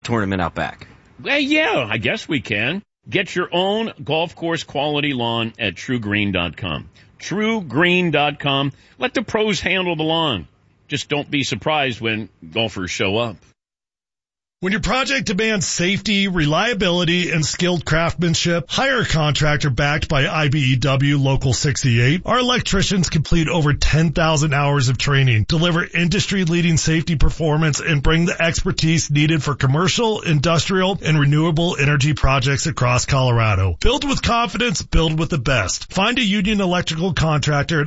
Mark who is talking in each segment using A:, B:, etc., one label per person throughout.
A: tournament out back.
B: Well, yeah, I guess we can. Get your own golf course quality lawn at TrueGreen.com. TrueGreen.com. Let the pros handle the lawn. Just don't be surprised when golfers show up.
C: When your project demands safety, reliability, and skilled craftsmanship, hire a contractor backed by IBEW Local 68. Our electricians complete over 10,000 hours of training, deliver industry-leading safety performance, and bring the expertise needed for commercial, industrial, and renewable energy projects across Colorado. Build with confidence, build with the best. Find a union electrical contractor at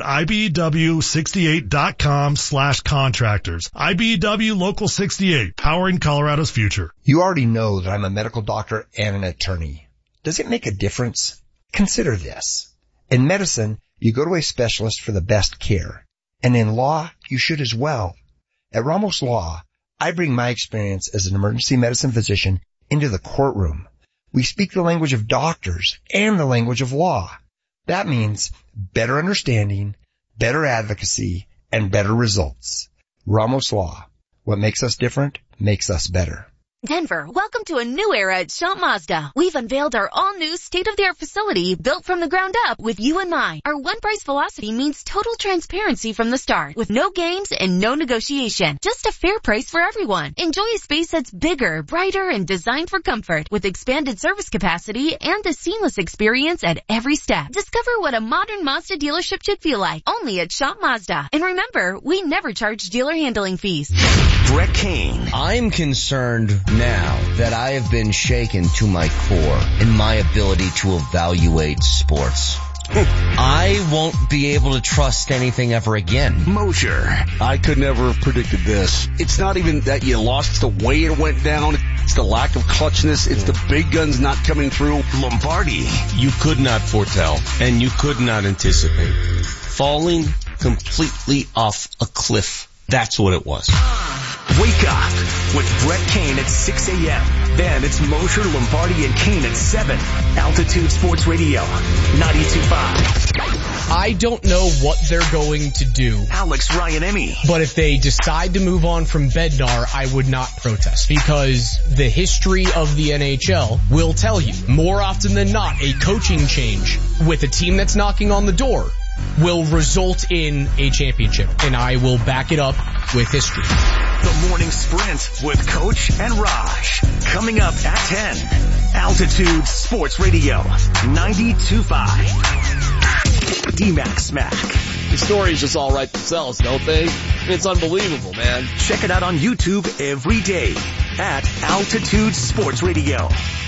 C: IBEW68.com/contractors. IBEW Local 68, powering Colorado's future.
D: You already know that I'm a medical doctor and an attorney. Does it make a difference? Consider this. In medicine, you go to a specialist for the best care. And in law, you should as well. At Ramos Law, I bring my experience as an emergency medicine physician into the courtroom. We speak the language of doctors and the language of law. That means better understanding, better advocacy, and better results. Ramos Law. What makes us different makes us better.
E: Denver, welcome to a new era at Schott Mazda. We've unveiled our all-new state-of-the-art facility built from the ground up with you in mind. Our one-price philosophy means total transparency from the start, with no games and no negotiation. Just a fair price for everyone. Enjoy a space that's bigger, brighter, and designed for comfort, with expanded service capacity and a seamless experience at every step. Discover what a modern Mazda dealership should feel like, only at Schott Mazda. And remember, we never charge dealer handling fees.
F: Brett Kane.
G: I'm concerned now that I have been shaken to my core in my ability to evaluate sports. I won't be able to trust anything ever again.
F: Mosher.
H: I could never have predicted this. It's not even that you lost, it's the way it went down. It's the lack of clutchness. It's the big guns not coming through.
F: Lombardi.
I: You could not foretell, and you could not anticipate. Falling completely off a cliff. That's what it was.
F: Wake up with Brett Kane at 6 a.m. Then it's Mosher, Lombardi, and Kane at 7. Altitude Sports Radio, 92.5.
J: I don't know what they're going to do.
F: Alex Ryan-Emmy.
J: But if they decide to move on from Bednar, I would not protest, because the history of the NHL will tell you, more often than not, a coaching change with a team that's knocking on the door will result in a championship, and I will back it up with history.
F: The Morning Sprint with Coach and Raj. Coming up at 10. Altitude Sports Radio, 92.5. D-Max Smack.
K: The stories just all write themselves, don't they? It's unbelievable, man.
F: Check it out on YouTube every day at Altitude Sports Radio.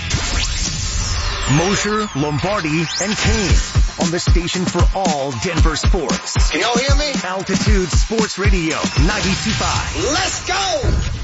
F: Mosher, Lombardi, and Kane on the station for all Denver sports.
L: Can y'all hear me?
F: Altitude Sports Radio, 92.5.
L: Let's go!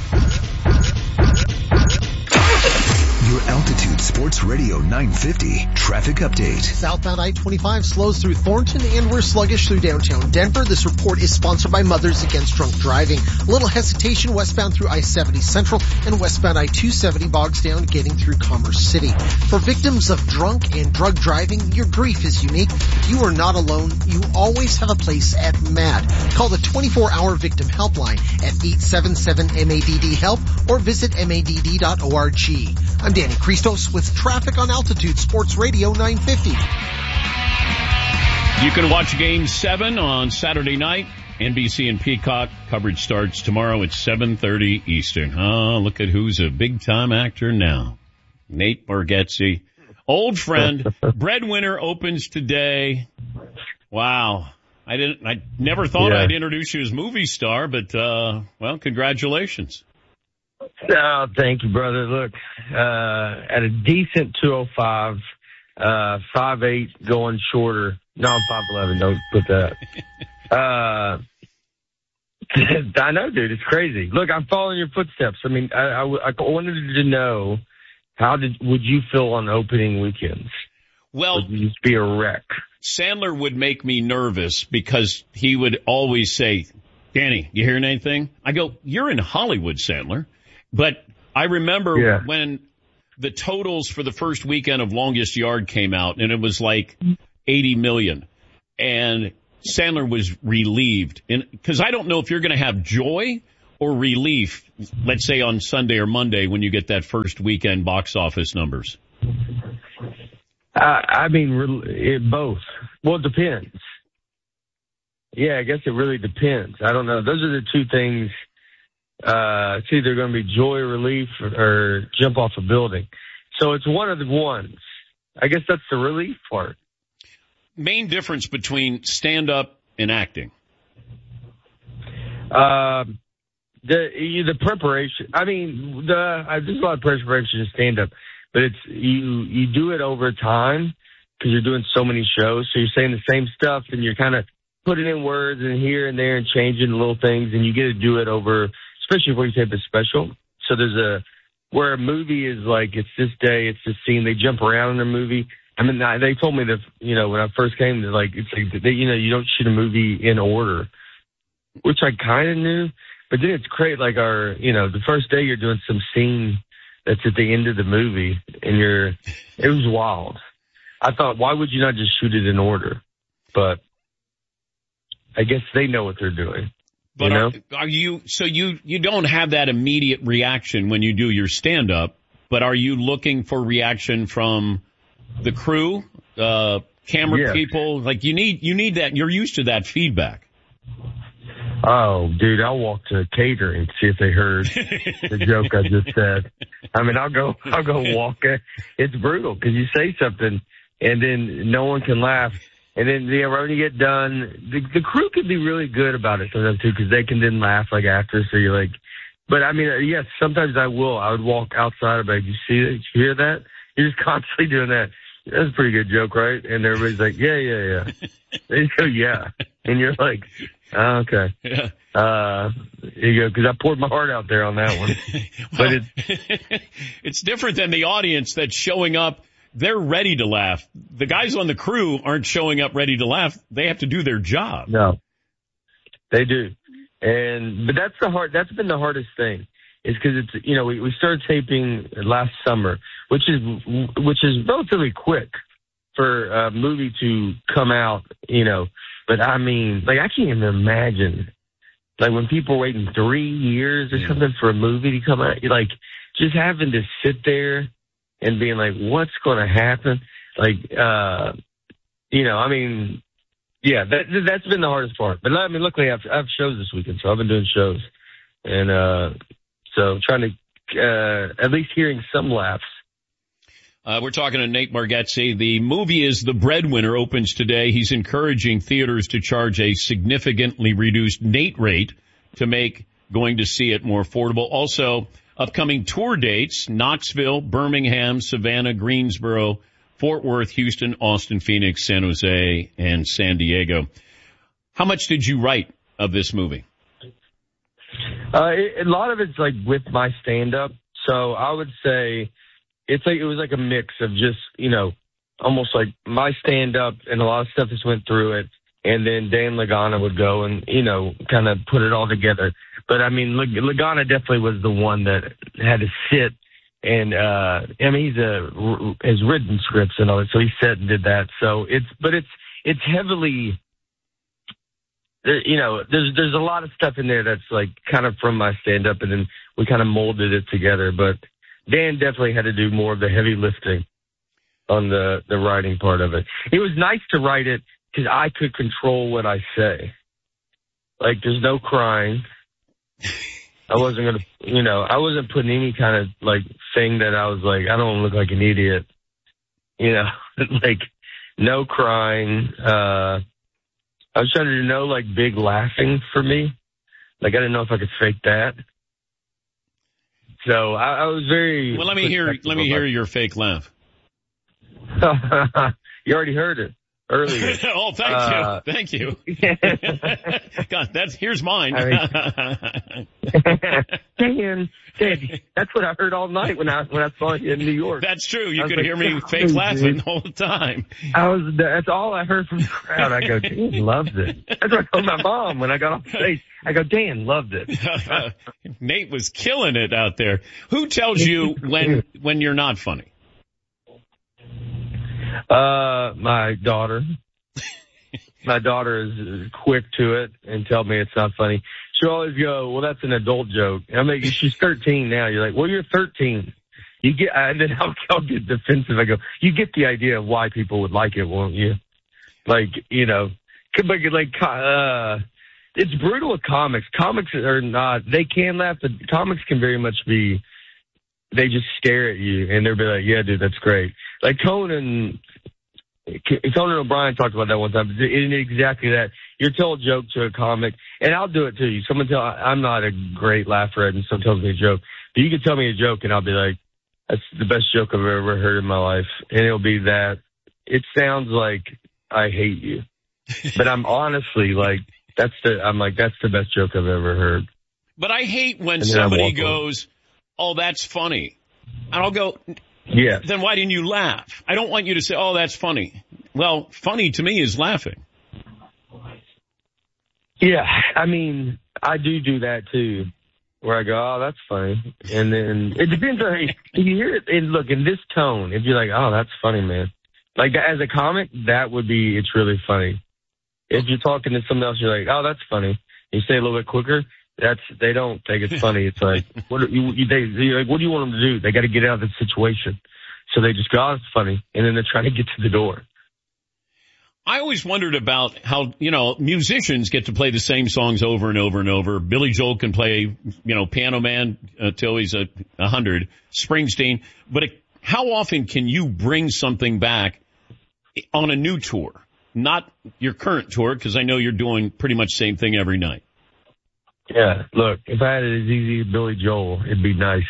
F: Your Altitude Sports Radio 950 traffic update.
M: Southbound I-25 slows through Thornton and we're sluggish through downtown Denver. This report is sponsored by Mothers Against Drunk Driving. A little hesitation westbound through I-70 Central and westbound I-270 bogs down getting through Commerce City. For victims of drunk and drug driving, your grief is unique. You are not alone. You always have a place at MAD. Call the 24-hour victim helpline at 877-MADD-HELP or visit MADD.org. I'm Danny Christos with traffic on Altitude Sports Radio 950.
B: You can watch Game 7 on Saturday night. NBC and Peacock coverage starts tomorrow at 7:30 Eastern. Oh, look at who's a big-time actor now. Nate Bargatze. Old friend. Breadwinner opens today. Wow. I never thought I'd introduce you as movie star, but, well, congratulations.
N: Oh, thank you, brother. Look, at a decent 205, 5'8", going shorter. No, I'm 5'11", don't put that. I know, dude, it's crazy. Look, I'm following your footsteps. I mean, I wanted to know, would you feel on opening weekends?
B: Well,
N: would you just be a wreck?
B: Sandler would make me nervous because he would always say, Danny, you hearing anything? I go, you're in Hollywood, Sandler. But I remember when the totals for the first weekend of Longest Yard came out, and it was like 80 million. And Sandler was relieved. Because I don't know if you're going to have joy or relief, let's say on Sunday or Monday when you get that first weekend box office numbers?
N: I mean, both. Well, it depends. Yeah, I guess it really depends. I don't know. Those are the two things. It's either going to be joy, relief, or jump off a building. So it's one of the ones. I guess that's the relief part.
B: Main difference between stand-up and acting?
N: The preparation. I mean, there's a lot of preparation to stand-up, but it's you do it over time because you're doing so many shows. So you're saying the same stuff, and you're kind of putting in words and here and there and changing little things, and you get to do it over, especially before you tape a special. So where a movie is like, it's this day, it's this scene, they jump around in a movie. I mean, they told me that, when I first came, it's like, you don't shoot a movie in order, which I kind of knew, but then it's great. Like the first day you're doing some scene that's at the end of the movie and it was wild. I thought, why would you not just shoot it in order? But I guess they know what they're doing.
B: But are you, so you don't have that immediate reaction when you do your stand-up, but are you looking for reaction from the crew, camera people? Like you need that, you're used to that feedback.
N: Oh, dude, I'll walk to catering and see if they heard the joke I just said. I mean, I'll go walk it. It's brutal because you say something and then no one can laugh. And then, when you get done, the crew can be really good about it sometimes too, because they can then laugh like after. So you're like, but I mean, yes, sometimes I would walk outside and be like, you see that? You hear that? You're just constantly doing that. That's a pretty good joke, right? And everybody's like, yeah. They go, yeah. And you're like, oh, okay. Yeah. You go, because I poured my heart out there on that one.
B: Well, but it's different than the audience that's showing up. They're ready to laugh. The guys on the crew aren't showing up ready to laugh. They have to do their job.
N: No, they do. But that's been the hardest thing is because it's, we started taping last summer, which is relatively quick for a movie to come out, but I mean, like I can't even imagine like when people are waiting 3 years or something for a movie to come out, like just having to sit there and being like, what's going to happen? Like, I mean, yeah, that's been the hardest part. But I mean, luckily I have shows this weekend, so I've been doing shows. And, so trying to, at least hearing some laughs.
B: We're talking to Nate Bargatze. The movie is The Breadwinner, opens today. He's encouraging theaters to charge a significantly reduced Nate rate to make going to see it more affordable. Also, upcoming tour dates, Knoxville, Birmingham, Savannah, Greensboro, Fort Worth, Houston, Austin, Phoenix, San Jose, and San Diego. How much did you write of this movie?
N: A lot of it's like with my stand-up. So I would say it was like a mix of just, almost like my stand-up and a lot of stuff that went through it. And then Dan Lagana would go and, kind of put it all together. But I mean, Lagana definitely was the one that had to sit and, I mean, has written scripts and all that. So he sat and did that. So it's heavily, there's a lot of stuff in there that's like kind of from my stand up and then we kind of molded it together. But Dan definitely had to do more of the heavy lifting on the writing part of it. It was nice to write it because I could control what I say. Like there's no crying. I wasn't going to, I wasn't putting any kind of like thing that I was like, I don't look like an idiot, like no crying. I was trying to do no like big laughing for me. Like I didn't know if I could fake that. So I was very.
B: Well, let me hear your fake laugh.
N: You already heard it earlier.
B: Oh, thank you. God, here's mine.
N: Dan, that's what I heard all night when I saw you in New York.
B: That's true. You could hear me fake laughing the whole time.
N: That's all I heard from the crowd. I go, Dan loves it. That's what I told my mom when I got off stage. I go, Dan loved it.
B: Nate was killing it out there. Who tells you when you're not funny?
N: My daughter. My daughter is quick to it and tell me it's not funny. she'll always go, well, that's an adult joke. I'm like, she's 13 now. You're like, well, you're 13. You get, and then I'll get defensive. I go, you get the idea of why people would like it, won't you? Like, you know, it's brutal with comics. Comics are not, they can laugh, but comics can very much be, they just stare at you and they'll be like, yeah, dude, that's great. Like Conan O'Brien talked about that one time. It's exactly that. You tell a joke to a comic, and I'll do it to you. I'm not a great laugher, and someone tells me a joke. But you can tell me a joke, and I'll be like, that's the best joke I've ever heard in my life. And it'll be that. It sounds like I hate you. But I'm honestly like, that's the best joke I've ever heard.
B: But I hate when somebody goes, oh, that's funny. And I'll go, yeah. Then why didn't you laugh? I don't want you to say, oh, that's funny. Well, funny to me is laughing.
N: Yeah, I mean, I do that too, where I go, oh, that's funny. And then it depends on, if you hear it, and look, in this tone, if you're like, oh, that's funny, man. Like, as a comic, that would be, it's really funny. If you're talking to someone else, you're like, oh, that's funny. You say a little bit quicker, they don't think it's funny. It's like, what do you want them to do? They got to get out of the situation. So they just go, oh, it's funny. And then they're trying to get to the door.
B: I always wondered about how, musicians get to play the same songs over and over and over. Billy Joel can play, Piano Man till he's 100, Springsteen. But how often can you bring something back on a new tour? Not your current tour, because I know you're doing pretty much the same thing every night.
N: Yeah, look, if I had it as easy as Billy Joel, it'd be nice.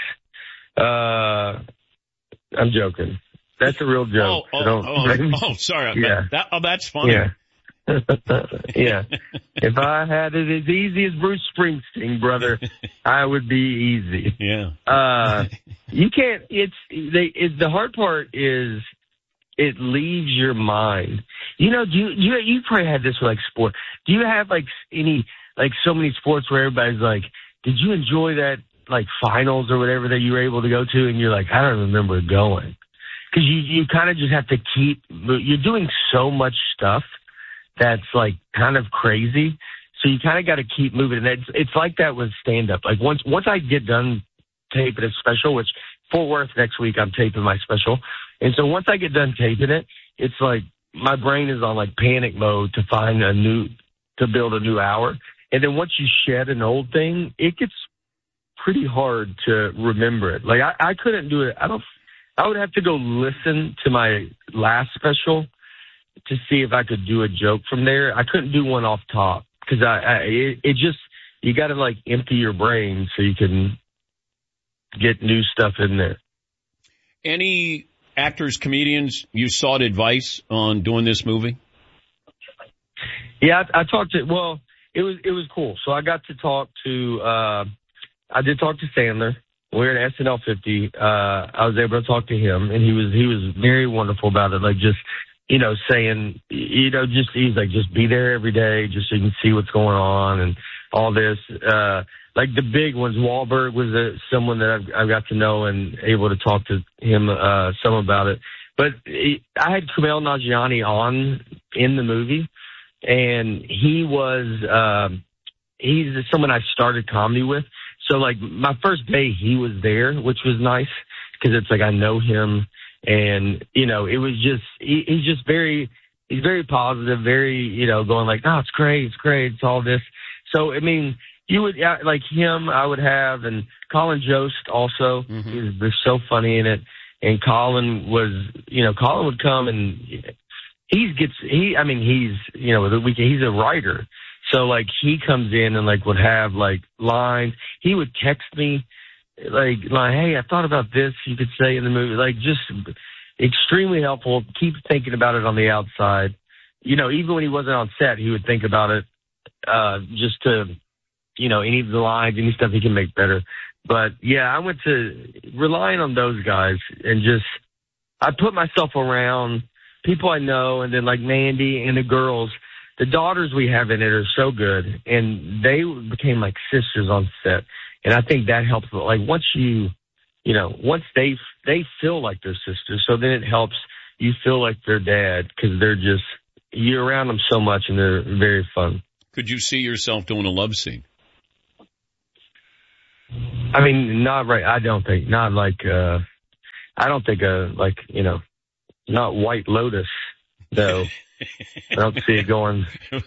N: I'm joking. That's a real joke.
B: Sorry.
N: Yeah.
B: That's funny.
N: Yeah. Yeah. If I had it as easy as Bruce Springsteen, brother, I would be easy.
B: Yeah.
N: You can't, the hard part is it leaves your mind. You probably had this with like sport. Do you have like so many sports where everybody's like, did you enjoy that like finals or whatever that you were able to go to? And you're like, I don't remember going. Cause you kind of just have to you're doing so much stuff that's like kind of crazy. So you kind of got to keep moving. And it's like that with stand up. Like once I get done taping a special, which Fort Worth next week, I'm taping my special. And so once I get done taping it, it's like my brain is on like panic mode to build a new hour. And then once you shed an old thing, it gets pretty hard to remember it. Like I couldn't do it. I would have to go listen to my last special to see if I could do a joke from there. I couldn't do one off top because you got to like empty your brain so you can get new stuff in there.
B: Any actors, comedians you sought advice on doing this movie?
N: Yeah, I talked to, it was cool. So I got to talk to, I did talk to Sandler. We were at SNL 50. I was able to talk to him, and he was very wonderful about it. Like just, saying, he's like, just be there every day, just so you can see what's going on and all this. Like the big ones, Wahlberg was someone that I've got to know and able to talk to him some about it. But I had Kumail Nanjiani on in the movie, and he's someone I started comedy with. So like my first day he was there, which was nice because it's like I know him, and it was just he's very positive, very going like, oh, it's great, it's all this. So I mean, you would like him, I would have, and Colin Jost also. Mm-hmm. They're so funny in it, and Colin would come and he's a writer. So, like, he comes in and, like, would have, like, lines. He would text me, like, hey, I thought about this you could say in the movie. Like, just extremely helpful. Keep thinking about it on the outside. Even when he wasn't on set, he would think about it just to, any of the lines, any stuff he can make better. But, yeah, I went to relying on those guys and I put myself around people I know, and then, like, Mandy and the girls. The daughters we have in it are so good, and they became like sisters on set. And I think that helps. Like once once they feel like they're sisters, so then it helps you feel like their dad because you're around them so much and they're very fun.
B: Could you see yourself doing a love scene?
N: I mean, not right. I don't think, not like, not White Lotus, though. I don't see it going,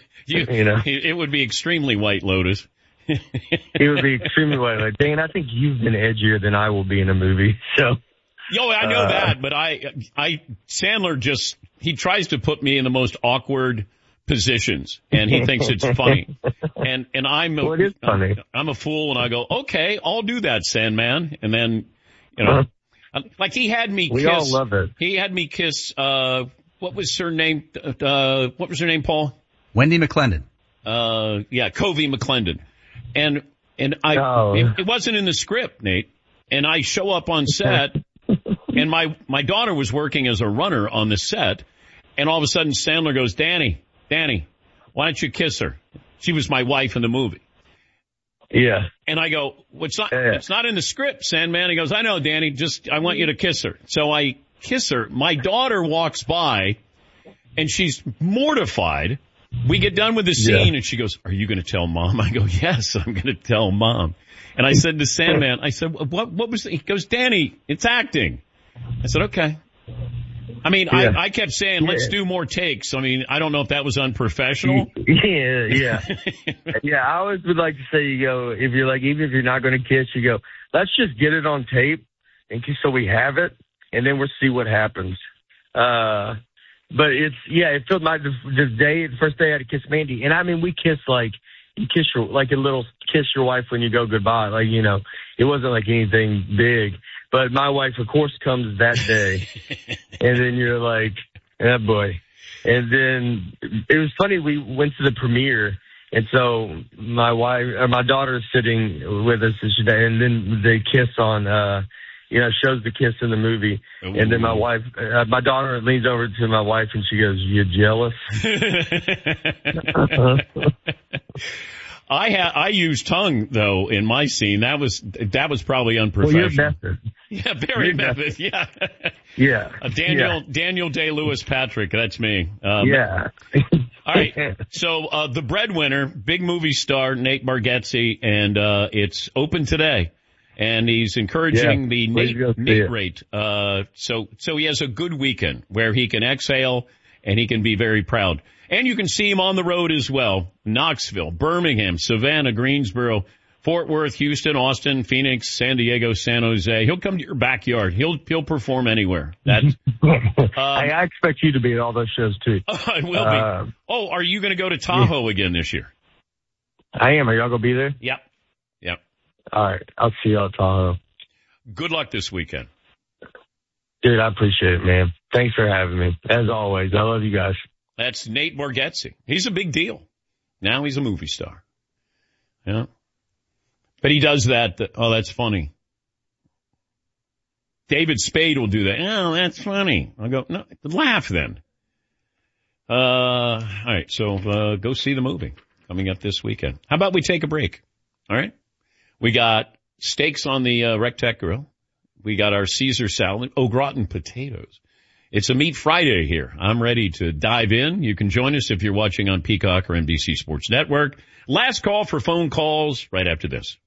B: It would be extremely White Lotus.
N: It would be extremely White Lotus. Dan, I think you've been edgier than I will be in a movie, so.
B: Yo, I know that, but Sandler he tries to put me in the most awkward positions, and he thinks it's funny. And
N: it is funny.
B: I'm a fool, and I go, okay, I'll do that, Sandman. And then, like he had me kiss.
N: We all love it.
B: He had me kiss, what was her name? What was her name, Paul?
A: Wendy McClendon.
B: Covey McClendon. And it wasn't in the script, Nate. And I show up on set, and my daughter was working as a runner on the set, and all of a sudden Sandler goes, Danny, why don't you kiss her? She was my wife in the movie.
N: Yeah.
B: And I go, it's not in the script, Sandman. He goes, I know, Danny, I want you to kiss her. So I kiss her. My daughter walks by, and she's mortified. We get done with the scene, and she goes, are you going to tell Mom? I go, yes, I'm going to tell Mom. And I said to Sandman, what was it? He goes, Danny, it's acting. I said, okay. I mean, I kept saying, let's do more takes. I mean, I don't know if that was unprofessional.
N: Yeah. Yeah, I always would like to say, even if you're not going to kiss, you go, let's just get it on tape so we have it, and then we'll see what happens. But it felt like the first day I had to kiss Mandy. And I mean, we kissed you kiss a little kiss your wife when you go goodbye. It wasn't like anything big. But my wife, of course, comes that day. And then you're like, oh boy. And then it was funny. We went to the premiere. And so my daughter is sitting with us, and then they kiss on, shows the kiss in the movie. Ooh. And then my daughter leans over to my wife and she goes, you jealous?
B: I used tongue though in my scene. That was probably unprofessional.
N: Well, you're method.
B: Yeah, very method. Yeah.
N: Yeah.
B: Daniel Day-Lewis Patrick. That's me.
N: Yeah.
B: All right. So, the breadwinner, big movie star, Nate Bargatze, and, it's open today. And he's encouraging the Nate rate. So he has a good weekend where he can exhale and he can be very proud. And you can see him on the road as well. Knoxville, Birmingham, Savannah, Greensboro, Fort Worth, Houston, Austin, Phoenix, San Diego, San Jose. He'll come to your backyard. He'll perform anywhere. That's,
N: I expect you to be at all those shows too.
B: I will be. Are you going to go to Tahoe again this year?
N: I am. Are y'all going to be there?
B: Yep.
N: All right. I'll see y'all at Tahoe.
B: Good luck this weekend.
N: Dude, I appreciate it, man. Thanks for having me. As always, I love you guys.
B: That's Nate Bargatze. He's a big deal. Now he's a movie star. Yeah. But he does that. Oh, that's funny. David Spade will do that. Oh, that's funny. I'll go, no, laugh then. All right. So, go see the movie coming up this weekend. How about we take a break? All right. We got steaks on the Rectech grill. We got our Caesar salad, au gratin potatoes. It's a Meat Friday here. I'm ready to dive in. You can join us if you're watching on Peacock or NBC Sports Network. Last call for phone calls right after this.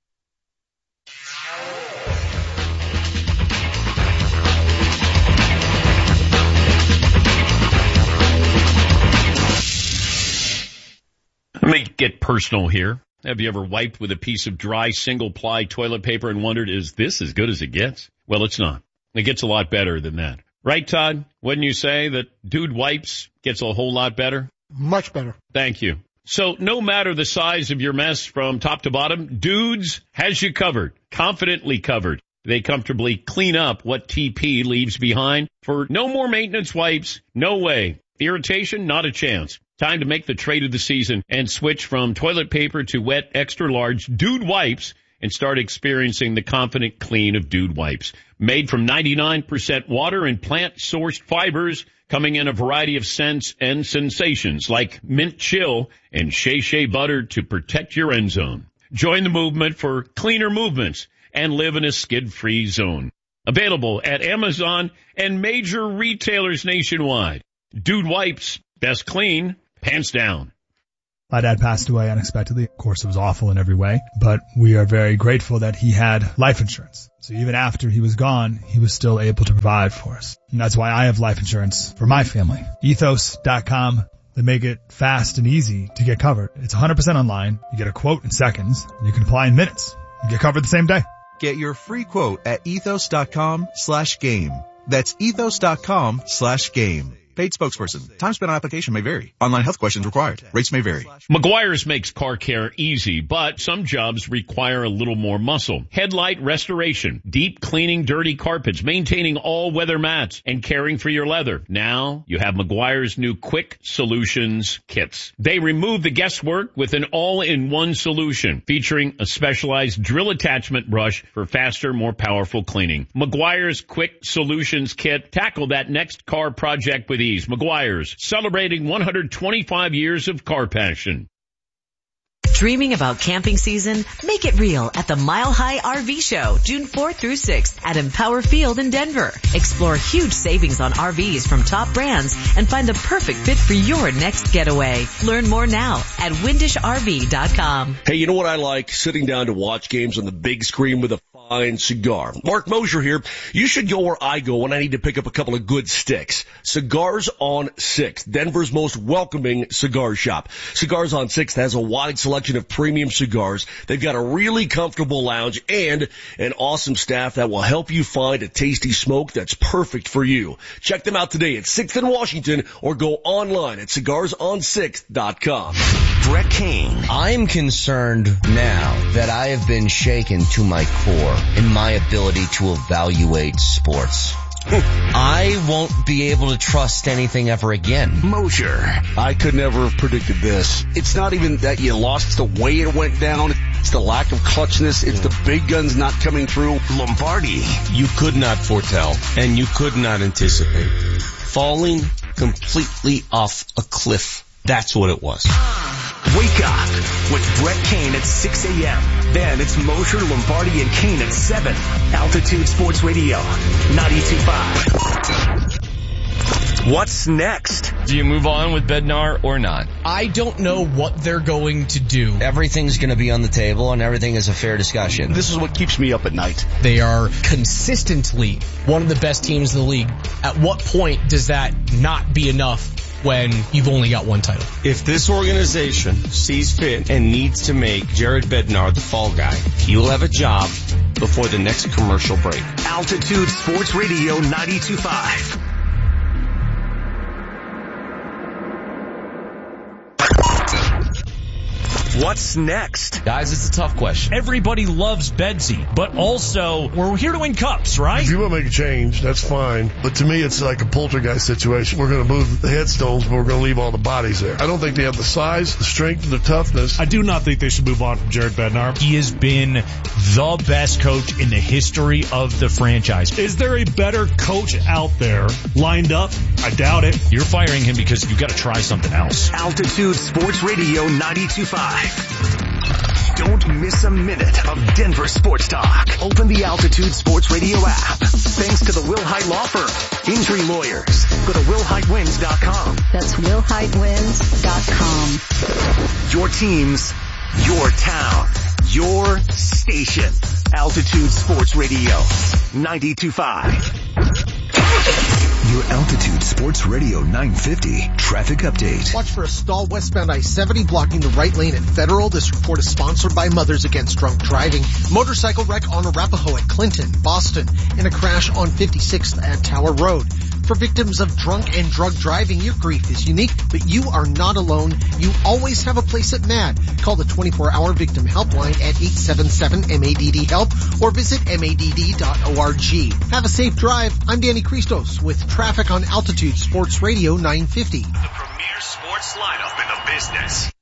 B: Let me get personal here. Have you ever wiped with a piece of dry single-ply toilet paper and wondered, is this as good as it gets? Well, it's not. It gets a lot better than that. Right, Todd? Wouldn't you say that Dude Wipes gets a whole lot better?
M: Much better.
B: Thank you. So no matter the size of your mess from top to bottom, Dudes has you covered, confidently covered. They comfortably clean up what TP leaves behind. For no more maintenance wipes, no way. Irritation, not a chance. Time to make the trade of the season and switch from toilet paper to wet, extra large Dude Wipes and start experiencing the confident clean of Dude Wipes. Made from 99% water and plant-sourced fibers, coming in a variety of scents and sensations like mint chill and Shea Shea butter to protect your end zone. Join the movement for cleaner movements and live in a skid-free zone. Available at Amazon and major retailers nationwide. Dude Wipes, best clean, pants down.
A: My dad passed away unexpectedly. Of course, it was awful in every way, but we are very grateful that he had life insurance. So even after he was gone, he was still able to provide for us. And that's why I have life insurance for my family. Ethos.com. They make it fast and easy to get covered. It's 100% online. You get a quote in seconds. You can apply in minutes. You get covered the same day.
L: Get your free quote at ethos.com/game. That's ethos.com/game. Paid spokesperson. Time spent on application may vary. Online health questions required. Rates may vary.
B: Meguiar's makes car care easy, but some jobs require a little more muscle. Headlight restoration, deep cleaning dirty carpets, maintaining all weather mats, and caring for your leather. Now you have Meguiar's new Quick Solutions kits. They remove the guesswork with an all-in-one solution featuring a specialized drill attachment brush for faster, more powerful cleaning. Meguiar's Quick Solutions kit tackle that next car project with ease. Meguiar's, celebrating 125 years of car passion.
O: Dreaming about camping season? Make it real at the Mile High RV Show, June 4th through 6th at Empower Field in Denver. Explore huge savings on RVs from top brands and find the perfect fit for your next getaway. Learn more now at windishrv.com.
I: Hey, you know what I like? Sitting down to watch games on the big screen with a fine cigar. Mark Mosier here. You should go where I go when I need to pick up a couple of good sticks. Cigars on 6th, Denver's most welcoming cigar shop. Cigars on 6th has a wide selection of premium cigars. They've got a really comfortable lounge and an awesome staff that will help you find a tasty smoke that's perfect for you. Check them out today at 6th and Washington or go online at cigarsonsixth.com.
F: Brett Kane.
G: I'm concerned now that I have been shaken to my core in my ability to evaluate sports. I won't be able to trust anything ever again.
F: Mosier.
H: I could never have predicted this. It's not even that you lost, it's the way it went down. It's the lack of clutchness. It's the big guns not coming through.
F: Lombardi.
I: You could not foretell, and you could not anticipate. Falling completely off a cliff. That's what it was.
F: Wake up with Brett Kane at 6 a.m. Then it's Mosier, Lombardi, and Kane at 7. Altitude Sports Radio, 92.5. What's next?
P: Do you move on with Bednar or not?
J: I don't know what they're going to do.
G: Everything's going to be on the table and everything is a fair discussion.
H: This is what keeps me up at night.
J: They are consistently one of the best teams in the league. At what point does that not be enough when you've only got one title?
I: If this organization sees fit and needs to make Jared Bednar the fall guy, he will have a job before the next commercial break.
F: Altitude Sports Radio 92.5. What's next?
P: Guys, it's a tough question. Everybody loves Bedsy, but also we're here to win cups, right?
Q: If you want to make a change, that's fine. But to me, it's like a poltergeist situation. We're going to move the headstones, but we're going to leave all the bodies there. I don't think they have the size, the strength, and the toughness.
R: I do not think they should move on from Jared Bednar. He has been the best coach in the history of the franchise. Is there a better coach out there lined up? I doubt it. You're firing him because you got to try something else.
F: Altitude Sports Radio 92.5. Don't miss a minute of Denver sports talk. Open the Altitude Sports Radio app. Thanks to the Will Hite Law Firm. Injury lawyers. Go to willhitewins.com.
S: That's willhitewins.com.
F: Your teams, your town, your station. Altitude Sports Radio 92.5. Your Altitude Sports Radio 950 traffic update.
M: Watch for a stall westbound I-70 blocking the right lane at Federal. This report is sponsored by Mothers Against Drunk Driving. Motorcycle wreck on Arapahoe at Clinton, Boston, and a crash on 56th at Tower Road. For victims of drunk and drug driving, your grief is unique, but you are not alone. You always have a place at MADD. Call the 24-hour victim helpline at 877-MADD-HELP or visit MADD.org. Have a safe drive. I'm Danny Christos with traffic on Altitude Sports Radio 950.
F: The premier sports lineup in the business.